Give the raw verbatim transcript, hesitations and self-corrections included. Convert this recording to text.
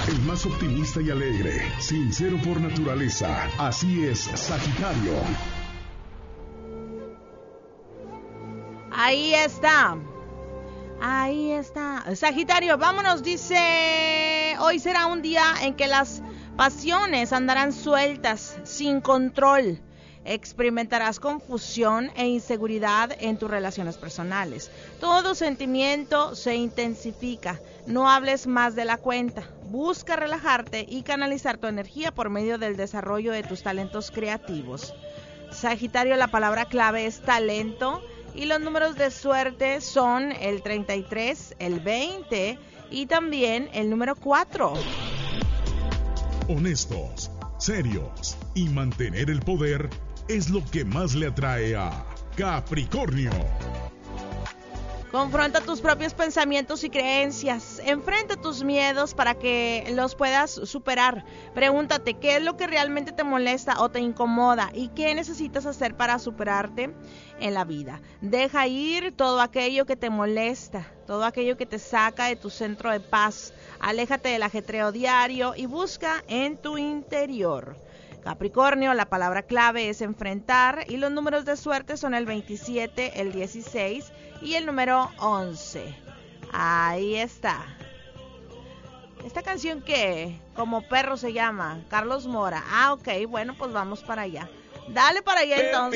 el más optimista y alegre, sincero por naturaleza. Así es, Sagitario. Ahí está. Ahí está. Sagitario, vámonos, dice, hoy será un día en que las pasiones andarán sueltas, sin control. Experimentarás confusión e inseguridad en tus relaciones personales. Todo sentimiento se intensifica. No hables más de la cuenta. Busca relajarte y canalizar tu energía por medio del desarrollo de tus talentos creativos. Sagitario, la palabra clave es talento y los números de suerte son el treinta y tres, el veinte y también el número cuatro. Honestos, serios y mantener el poder es lo que más le atrae a Capricornio. Confronta tus propios pensamientos y creencias. Enfrenta tus miedos para que los puedas superar. Pregúntate qué es lo que realmente te molesta o te incomoda y qué necesitas hacer para superarte en la vida. Deja ir todo aquello que te molesta, todo aquello que te saca de tu centro de paz. Aléjate del ajetreo diario y busca en tu interior. Capricornio, la palabra clave es enfrentar y los números de suerte son el veintisiete, el dieciséis y el número once. Ahí está. ¿Esta canción qué? Como perro se llama, Carlos Mora. Ah, ok, bueno, pues vamos para allá. Dale para allá entonces.